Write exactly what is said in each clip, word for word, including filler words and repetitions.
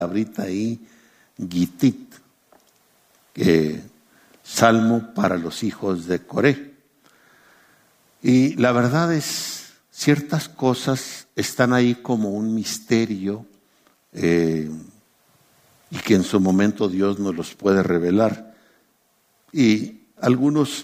palabrita ahí, Gitit, que salmo para los hijos de Coré. Y la verdad es, ciertas cosas están ahí como un misterio, eh, y que en su momento Dios nos los puede revelar. Y algunos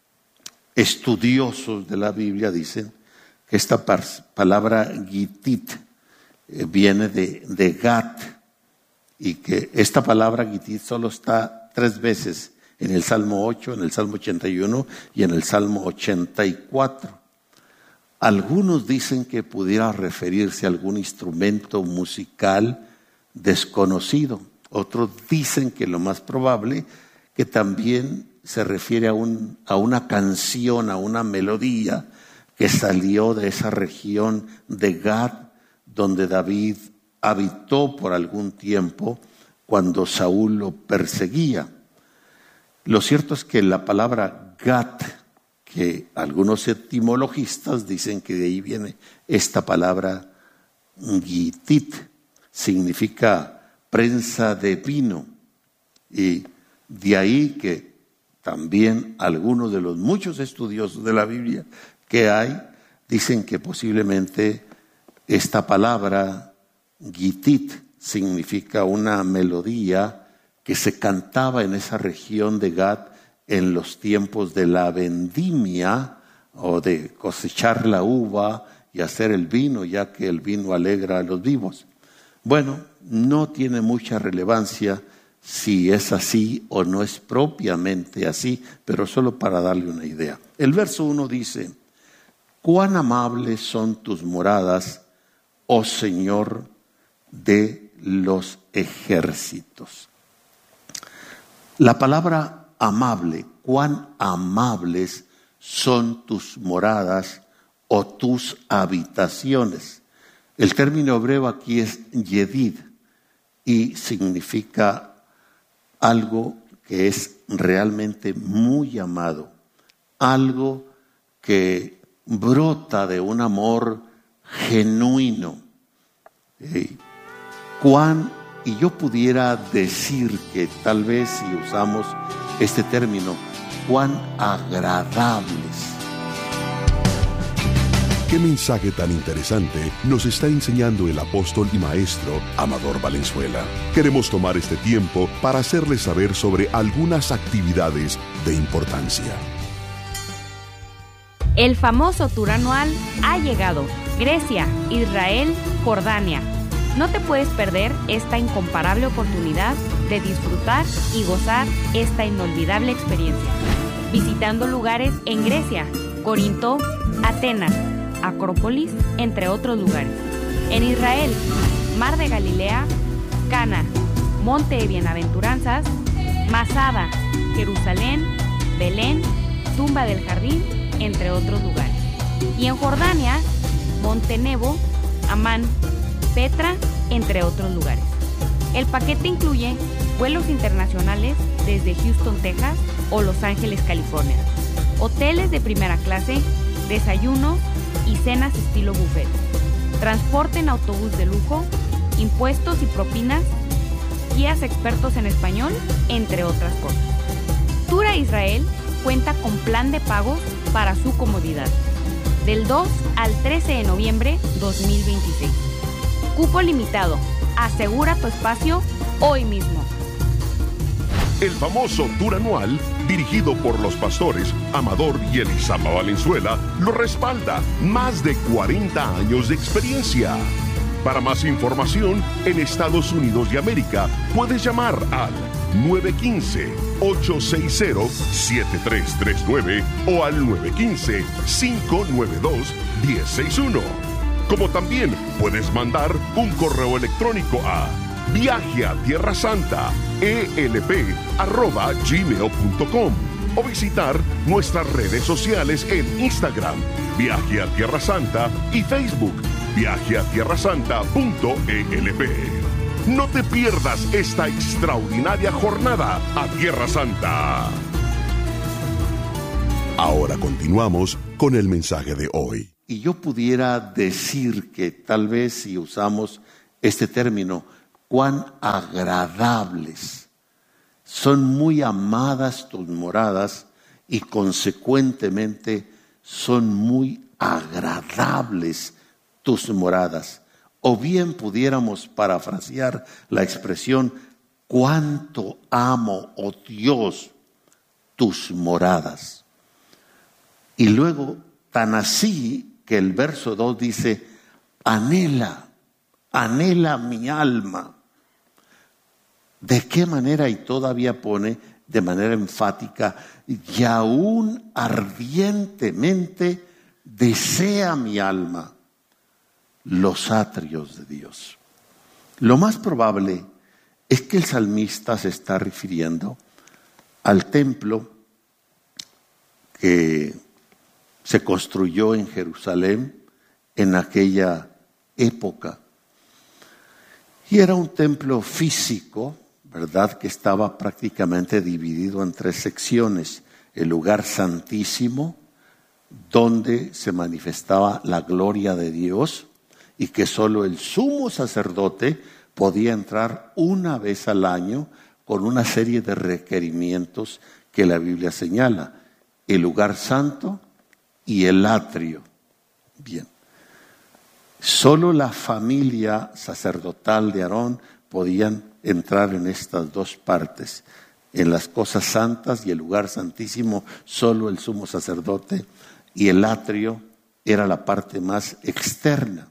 estudiosos de la Biblia dicen que esta palabra Gitit eh, viene de, de Gat, y que esta palabra Gitit solo está tres veces en el Salmo ocho, en el Salmo ochenta y uno y en el Salmo ochenta y cuatro. Algunos dicen que pudiera referirse a algún instrumento musical desconocido. Otros dicen que lo más probable que también se refiere a, un, a una canción, a una melodía que salió de esa región de Gad, donde David habitó por algún tiempo cuando Saúl lo perseguía. Lo cierto es que la palabra Gat, que algunos etimologistas dicen que de ahí viene esta palabra Gitit, significa prensa de vino, y de ahí que también algunos de los muchos estudiosos de la Biblia que hay dicen que posiblemente esta palabra Gitit significa una melodía que se cantaba en esa región de Gad en los tiempos de la vendimia, o de cosechar la uva y hacer el vino, ya que el vino alegra a los vivos. Bueno, no tiene mucha relevancia si es así o no es propiamente así, pero solo para darle una idea. El verso uno dice: cuán amables son tus moradas, oh Señor de los ejércitos. La palabra amable, cuán amables son tus moradas o tus habitaciones. El término hebreo aquí es yedid y significa algo que es realmente muy amado, algo que brota de un amor genuino. Eh, cuán Y yo pudiera decir que tal vez si usamos este término, cuán agradables. Qué mensaje tan interesante nos está enseñando el apóstol y maestro Amador Valenzuela. Queremos tomar este tiempo para hacerles saber sobre algunas actividades de importancia. El famoso tour anual ha llegado. Grecia, Israel, Jordania. No te puedes perder esta incomparable oportunidad de disfrutar y gozar esta inolvidable experiencia. Visitando lugares en Grecia, Corinto, Atenas, Acrópolis, entre otros lugares. En Israel, Mar de Galilea, Cana, Monte de Bienaventuranzas, Masada, Jerusalén, Belén, Tumba del Jardín, entre otros lugares. Y en Jordania, Monte Nebo, Amán, Petra, entre otros lugares. El paquete incluye vuelos internacionales desde Houston, Texas o Los Ángeles, California, hoteles de primera clase, desayunos y cenas estilo buffet, transporte en autobús de lujo, impuestos y propinas, guías expertos en español, entre otras cosas. Tour a Israel cuenta con plan de pagos para su comodidad, del dos al trece de noviembre dos mil veintiséis. Cupo limitado. Asegura tu espacio hoy mismo. El famoso tour anual, dirigido por los pastores Amador y Elisama Valenzuela, lo respalda. Más de cuarenta años de experiencia. Para más información, en Estados Unidos de América, puedes llamar al nueve uno cinco, ocho seis cero, siete tres tres nueve o al nueve uno cinco, cinco nueve dos, uno cero seis uno. Como también puedes mandar un correo electrónico a viaje a tierra santa e l p arroba gmail punto com o visitar nuestras redes sociales en Instagram, Viaje a Tierra Santa, y Facebook, viaje a tierra santa punto e l p. No te pierdas esta extraordinaria jornada a Tierra Santa. Ahora continuamos con el mensaje de hoy. Y yo pudiera decir que tal vez si usamos este término, cuán agradables. Son muy amadas tus moradas y consecuentemente son muy agradables tus moradas. O bien pudiéramos parafrasear la expresión, cuánto amo, oh Dios, tus moradas. Y luego, tan así que el verso dos dice, anhela, anhela mi alma. ¿De qué manera? Y todavía pone de manera enfática, y aún ardientemente desea mi alma los atrios de Dios. Lo más probable es que el salmista se está refiriendo al templo que se construyó en Jerusalén en aquella época. Y era un templo físico, ¿verdad?, que estaba prácticamente dividido en tres secciones. El lugar santísimo, donde se manifestaba la gloria de Dios y que solo el sumo sacerdote podía entrar una vez al año con una serie de requerimientos que la Biblia señala. El lugar santo y el atrio. Bien. Solo la familia sacerdotal de Aarón podían entrar en estas dos partes. En las cosas santas y el lugar santísimo, solo el sumo sacerdote, y el atrio era la parte más externa.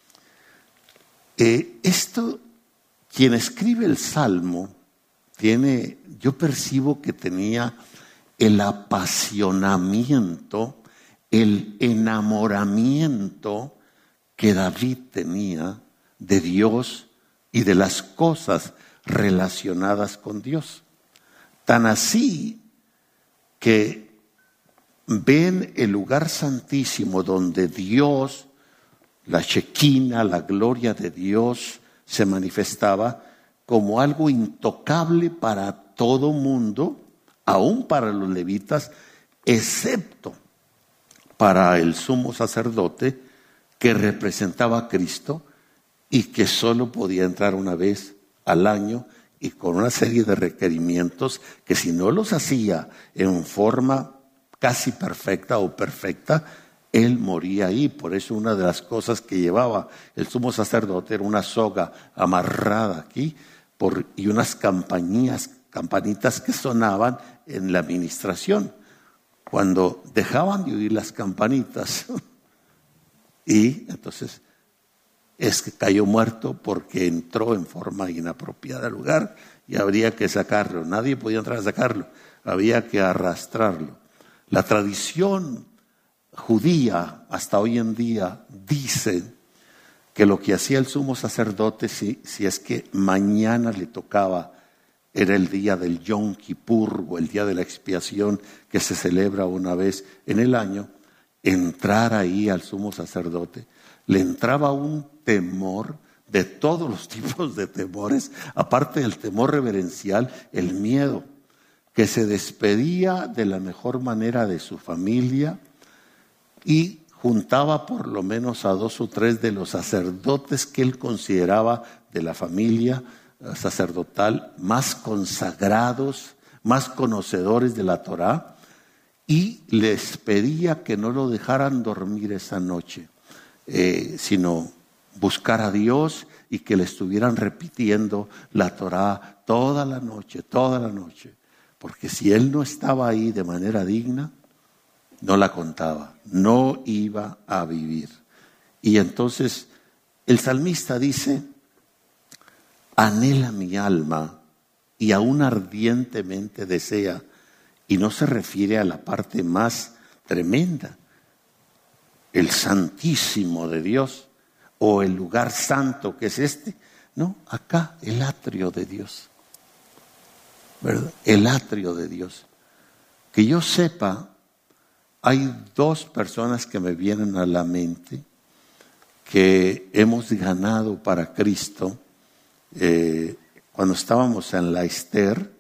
Eh, esto, quien escribe el Salmo, tiene, yo percibo que tenía el apasionamiento, el enamoramiento que David tenía de Dios y de las cosas relacionadas con Dios. Tan así que ven el lugar santísimo donde Dios, la Shekinah, la gloria de Dios se manifestaba como algo intocable para todo mundo, aún para los levitas, excepto para el sumo sacerdote que representaba a Cristo y que solo podía entrar una vez al año y con una serie de requerimientos que si no los hacía en forma casi perfecta o perfecta, él moría ahí. Por eso una de las cosas que llevaba el sumo sacerdote era una soga amarrada aquí por, y unas campanillas, campanitas que sonaban en la administración. Cuando dejaban de oír las campanitas, y entonces es que cayó muerto porque entró en forma inapropiada al lugar y habría que sacarlo. Nadie podía entrar a sacarlo, había que arrastrarlo. La tradición judía hasta hoy en día dice que lo que hacía el sumo sacerdote, si, si es que mañana le tocaba, era el día del Yom Kippur o el día de la expiación que se celebra una vez en el año, entrar ahí al sumo sacerdote, le entraba un temor de todos los tipos de temores, aparte del temor reverencial, el miedo, que se despedía de la mejor manera de su familia y juntaba por lo menos a dos o tres de los sacerdotes que él consideraba de la familia sacerdotal más consagrados, más conocedores de la Torá, y les pedía que no lo dejaran dormir esa noche, eh, sino buscar a Dios y que le estuvieran repitiendo la Torá toda la noche, toda la noche. Porque si él no estaba ahí de manera digna, no la contaba, no iba a vivir. Y entonces el salmista dice, anhela mi alma y aún ardientemente desea. Y no se refiere a la parte más tremenda, el santísimo de Dios o el lugar santo que es este. No, acá el atrio de Dios, ¿verdad? El atrio de Dios. Que yo sepa, hay dos personas que me vienen a la mente que hemos ganado para Cristo eh, cuando estábamos en la Ester.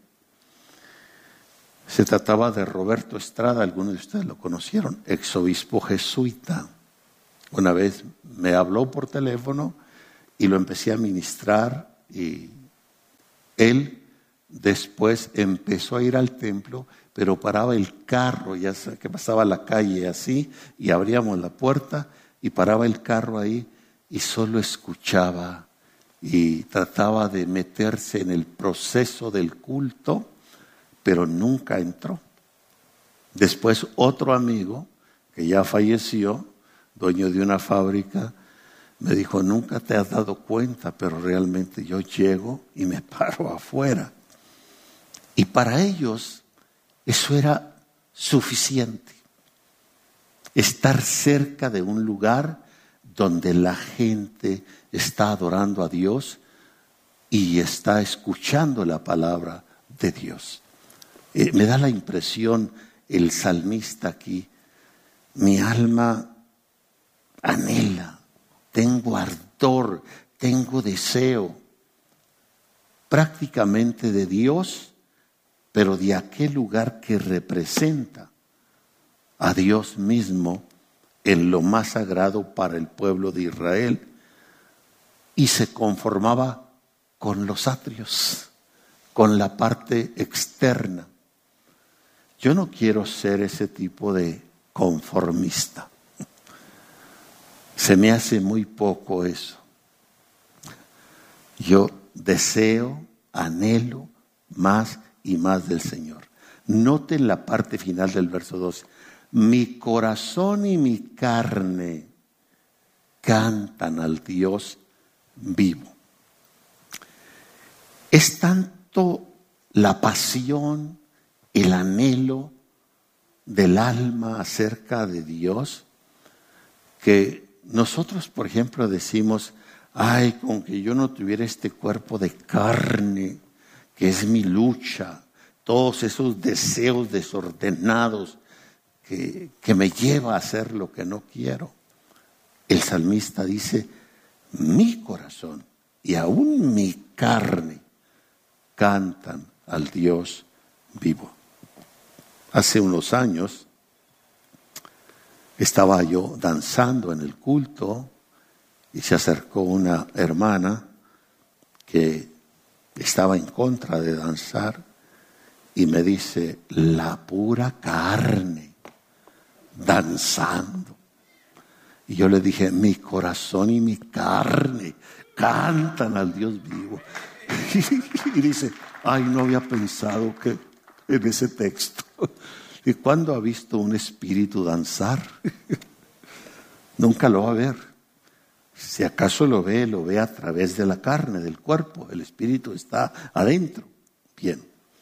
Se trataba de Roberto Estrada, algunos de ustedes lo conocieron, exobispo jesuita. Una vez me habló por teléfono y lo empecé a ministrar y él después empezó a ir al templo, pero paraba el carro, ya sé que pasaba la calle así, y abríamos la puerta y paraba el carro ahí y solo escuchaba y trataba de meterse en el proceso del culto, pero nunca entró. Después otro amigo que ya falleció, dueño de una fábrica, me dijo, nunca te has dado cuenta, pero realmente yo llego y me paro afuera. Y para ellos eso era suficiente. Estar cerca de un lugar donde la gente está adorando a Dios y está escuchando la palabra de Dios. Eh, me da la impresión el salmista aquí, mi alma anhela, tengo ardor, tengo deseo, prácticamente de Dios, pero de aquel lugar que representa a Dios mismo en lo más sagrado para el pueblo de Israel, y se conformaba con los atrios, con la parte externa. Yo no quiero ser ese tipo de conformista. Se me hace muy poco eso. Yo deseo, anhelo más y más del Señor. Noten la parte final del verso dos. Mi corazón y mi carne cantan al Dios vivo. Es tanto la pasión, el anhelo del alma acerca de Dios, que nosotros, por ejemplo, decimos, ay, con que yo no tuviera este cuerpo de carne, que es mi lucha, todos esos deseos desordenados que, que me lleva a hacer lo que no quiero. El salmista dice, mi corazón y aún mi carne cantan al Dios vivo. Hace unos años estaba yo danzando en el culto y se acercó una hermana que estaba en contra de danzar y me dice, la pura carne, danzando. Y yo le dije, mi corazón y mi carne cantan al Dios vivo. Y dice, ay, no había pensado que en ese texto. ¿Y cuándo ha visto un espíritu danzar? Nunca lo va a ver. Si acaso lo ve, lo ve a través de la carne, del cuerpo. El espíritu está adentro. Bien.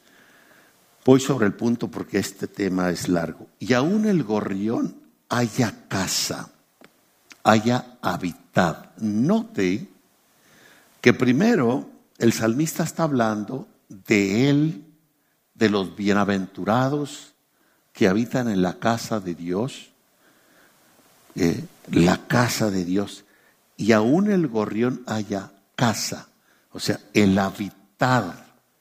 Voy sobre el punto porque este tema es largo. Y aún el gorrión halla casa, haya hábitat. Note que primero el salmista está hablando de él, de los bienaventurados que habitan en la casa de Dios, eh, la casa de Dios, y aún el gorrión haya casa, o sea, el habitar,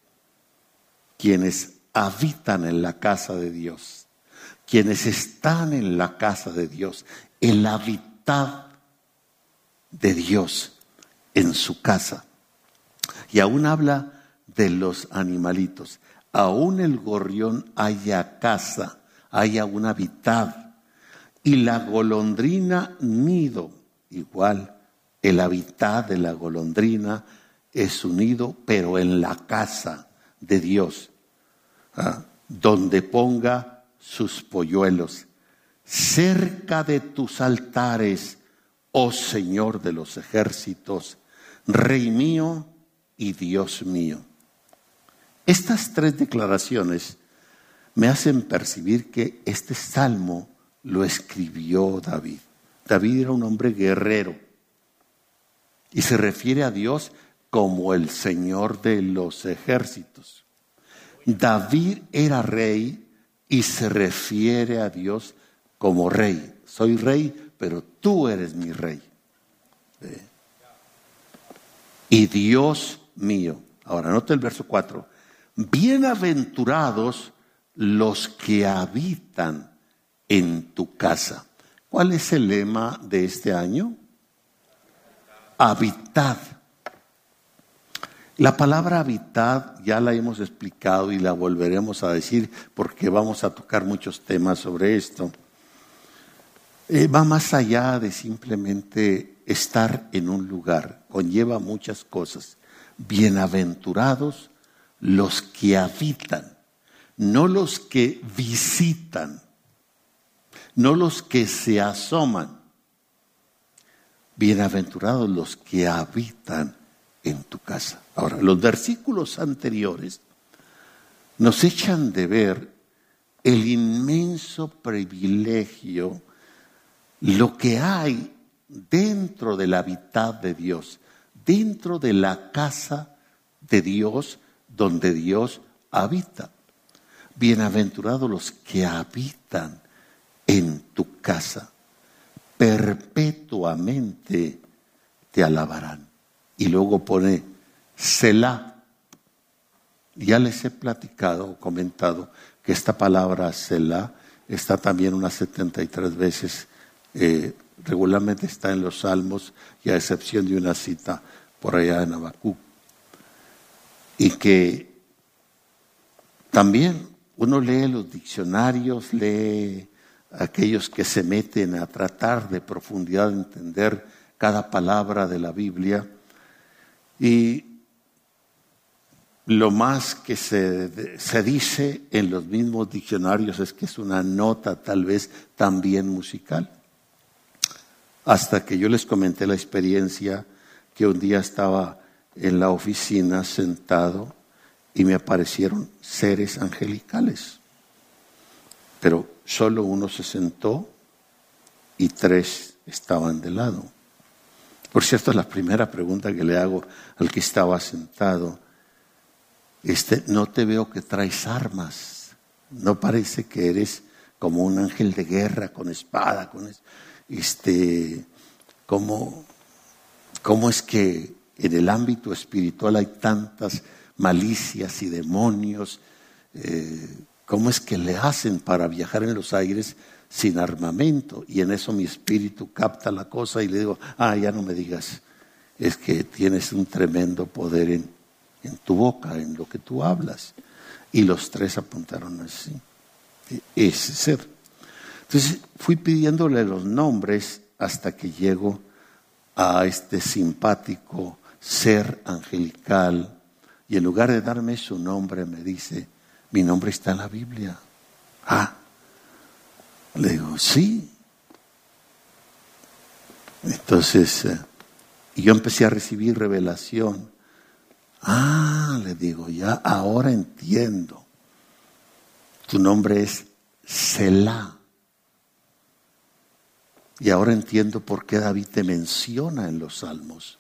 quienes habitan en la casa de Dios, quienes están en la casa de Dios, el habitar de Dios en su casa. Y aún habla de los animalitos. Aún el gorrión haya casa, haya un hábitat. Y la golondrina nido, igual, el hábitat de la golondrina es un nido, pero en la casa de Dios, ¿ah? Donde ponga sus polluelos. Cerca de tus altares, oh Señor de los ejércitos, Rey mío y Dios mío. Estas tres declaraciones me hacen percibir que este salmo lo escribió David. David era un hombre guerrero y se refiere a Dios como el Señor de los ejércitos. David era rey y se refiere a Dios como rey. Soy rey, pero tú eres mi rey. ¿Eh? Y Dios mío. Ahora, nota el verso cuatro. Bienaventurados los que habitan en tu casa. ¿Cuál es el lema de este año? Habitad. La palabra habitar ya la hemos explicado y la volveremos a decir porque vamos a tocar muchos temas sobre esto. Eh, va más allá de simplemente estar en un lugar, conlleva muchas cosas. Bienaventurados los que habitan, no los que visitan, no los que se asoman. Bienaventurados los que habitan en tu casa. Ahora, los versículos anteriores nos echan de ver el inmenso privilegio, lo que hay dentro del hábitat de Dios, dentro de la casa de Dios, donde Dios habita. Bienaventurados los que habitan en tu casa, perpetuamente te alabarán. Y luego pone Selah. Ya les he platicado o comentado que esta palabra Selah está también unas setenta y tres veces, eh, regularmente está en los Salmos, y a excepción de una cita por allá en Habacuc. Y que también uno lee los diccionarios, lee aquellos que se meten a tratar de profundidad de entender cada palabra de la Biblia, y lo más que se, se dice en los mismos diccionarios es que es una nota tal vez también musical. Hasta que yo les comenté la experiencia que un día estaba en la oficina sentado y me aparecieron seres angelicales. Pero solo uno se sentó y tres estaban de lado. Por cierto, la primera pregunta que le hago al que estaba sentado, este, no te veo que traes armas, no parece que eres como un ángel de guerra con espada, con este, ¿cómo, cómo es que en el ámbito espiritual hay tantas malicias y demonios? Eh, ¿Cómo es que le hacen para viajar en los aires sin armamento? Y en eso mi espíritu capta la cosa y le digo, ah, ya no me digas, es que tienes un tremendo poder en, en tu boca, en lo que tú hablas. Y los tres apuntaron así, ese ser. Entonces fui pidiéndole los nombres hasta que llego a este simpático ser angelical, y en lugar de darme su nombre me dice, mi nombre está en la Biblia. Ah, le digo, sí. Entonces, eh, yo empecé a recibir revelación. Ah, le digo, ya ahora entiendo. Tu nombre es Selah. Y ahora entiendo por qué David te menciona en los Salmos.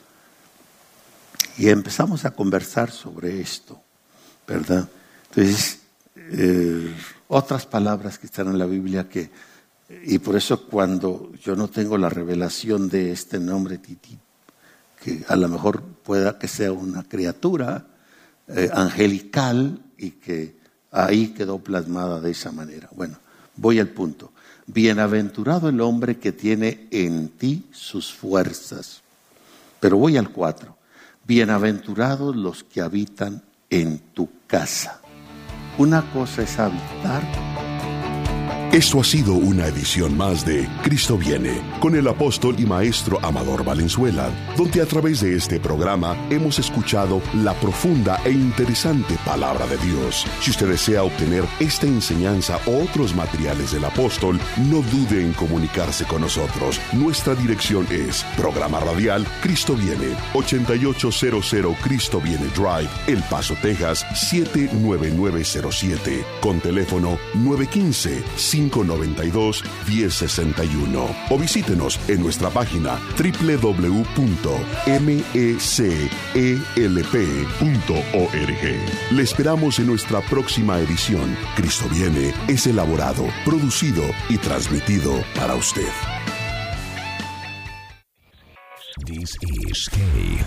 Y empezamos a conversar sobre esto, ¿verdad? Entonces, eh, otras palabras que están en la Biblia que, y por eso cuando yo no tengo la revelación de este nombre Titi, que a lo mejor pueda que sea una criatura eh, angelical y que ahí quedó plasmada de esa manera. Bueno, voy al punto. Bienaventurado el hombre que tiene en ti sus fuerzas. Pero voy al cuatro. Bienaventurados los que habitan en tu casa. Una cosa es habitar. Esto ha sido una edición más de Cristo Viene, con el apóstol y maestro Amador Valenzuela, donde a través de este programa hemos escuchado la profunda e interesante palabra de Dios. Si usted desea obtener esta enseñanza o otros materiales del apóstol, no dude en comunicarse con nosotros. Nuestra dirección es Programa Radial Cristo Viene, ochenta y ocho cero cero Cristo Viene Drive, El Paso, Texas, siete nueve nueve cero siete, con teléfono nueve uno cinco, cinco nueve dos, uno cero seis uno, o visítenos en nuestra página doble u doble u doble u punto mecelp punto org. Le esperamos en nuestra próxima edición. Cristo Viene es elaborado, producido y transmitido para usted. This is K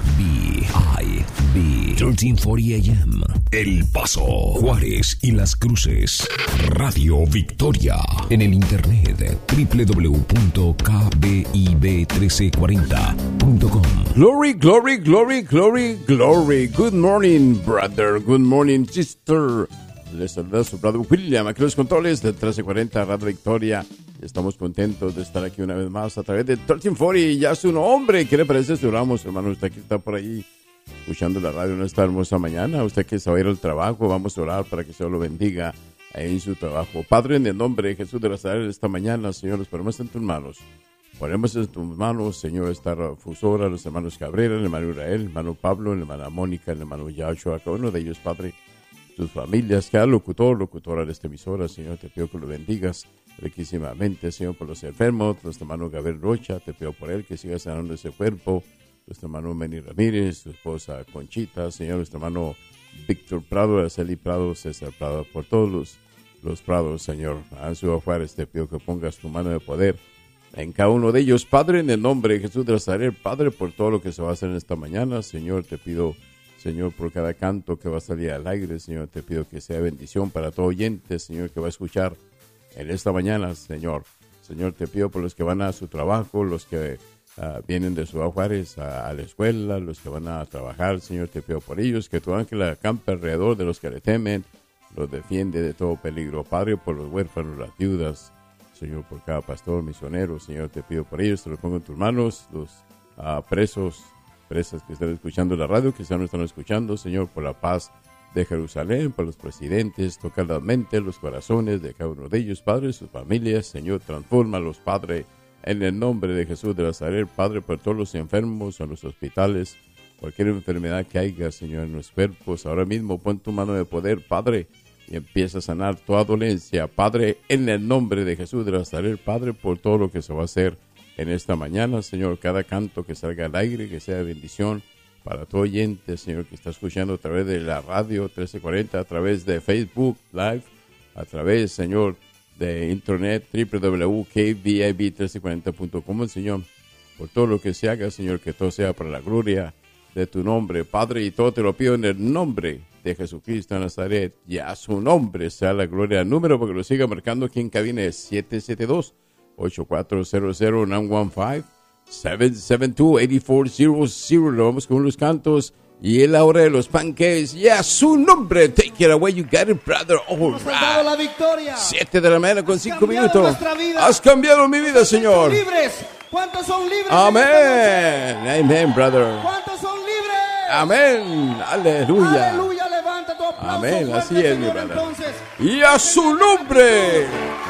B I B trece cuarenta A M. El Paso, Juárez y Las Cruces. Radio Victoria. En el internet doble u doble u doble u punto k b i b trece cuarenta punto com. Glory, glory, glory, glory, glory. Good morning, brother. Good morning, sister. Les saluda su brother William, aquí los controles de trece cuarenta Radio Victoria. Estamos contentos de estar aquí una vez más a través de trece cuarenta. Ya su nombre, ¿qué le parece si oramos, hermano? Usted que está por ahí escuchando la radio en esta hermosa mañana. Usted que se va a ir al trabajo, vamos a orar para que Dios lo bendiga ahí en su trabajo. Padre, en el nombre de Jesús de Nazaret, esta mañana, Señor, los ponemos en tus manos. Ponemos en tus manos, Señor, esta refusora, los hermanos Cabrera, el hermano Israel, el hermano Pablo, la hermana Mónica, el hermano Yahshua, cada uno de ellos, Padre, sus familias, cada locutor, locutora de esta emisora, Señor, te pido que lo bendigas riquísimamente, Señor, por los enfermos, nuestro hermano Gabriel Rocha, te pido por él que siga sanando ese cuerpo, nuestro hermano Meni Ramírez, su esposa Conchita, Señor, nuestro hermano Víctor Prado, Araceli Prado, César Prado, por todos los, los Prados, Señor, a su Juárez, te pido que pongas tu mano de poder en cada uno de ellos, Padre, en el nombre de Jesús de Nazaret, Padre, por todo lo que se va a hacer en esta mañana, Señor, te pido, Señor, por cada canto que va a salir al aire, Señor, te pido que sea bendición para todo oyente, Señor, que va a escuchar en esta mañana, Señor. Señor, te pido por los que van a su trabajo, los que uh, vienen de Ciudad Juárez a, a la escuela, los que van a trabajar, Señor, te pido por ellos, que tu ángel acampe alrededor de los que le temen, los defiende de todo peligro. Padre, por los huérfanos, las viudas, Señor, por cada pastor, misionero, Señor, te pido por ellos, te los pongo en tus manos, los uh, presos, presas que están escuchando la radio, que ya no están escuchando, Señor, por la paz de Jerusalén, por los presidentes, toca la mente, los corazones de cada uno de ellos, Padre, sus familias, Señor, transfórmalos, Padre, en el nombre de Jesús de Nazaret, Padre, por todos los enfermos en los hospitales, cualquier enfermedad que haya, Señor, en los cuerpos, ahora mismo pon tu mano de poder, Padre, y empieza a sanar toda dolencia, Padre, en el nombre de Jesús de Nazaret, Padre, por todo lo que se va a hacer en esta mañana, Señor, cada canto que salga al aire, que sea de bendición para todo oyente, Señor, que está escuchando a través de la radio trece cuarenta, a través de Facebook Live, a través, Señor, de internet, doble u doble u doble u punto k b i b trece cuarenta punto com, Señor, por todo lo que se haga, Señor, que todo sea para la gloria de tu nombre, Padre, y todo te lo pido en el nombre de Jesucristo de Nazaret, y a su nombre sea la gloria. El número, porque lo siga marcando aquí en cabina, es siete siete dos, ocho cuatro cero cero, nueve uno cinco, siete siete dos, ocho cuatro cero cero. Lo vamos con los cantos y es la hora de los pancakes. Y a su nombre, take it away, you got it, brother. All right. Dado la victoria. Siete de la mañana con Has cinco cambiado minutos. vida. Has cambiado mi vida, Señor. Libres. ¿Cuántos son libres? Amén. Amén, brother. ¿Cuántos son libres? Amén. Aleluya. Aleluya. Levanta tu aplauso. Amén. Fuerte, Así es, Señor, mi brother. entonces. Y a su nombre.